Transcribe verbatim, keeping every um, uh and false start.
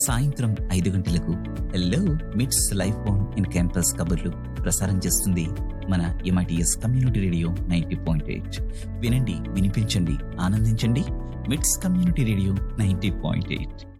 సాయంత్రం ఐదు గంటలకు హలో మిట్స్ లైఫ్ ఫోన్ ఇన్ క్యాంపస్ కబుర్లు ప్రసారం చేస్తుంది మన MITS community radio ninety point eight. వినండి, వినిపించండి, ఆనందించండి. మిట్స్ community radio ninety point eight.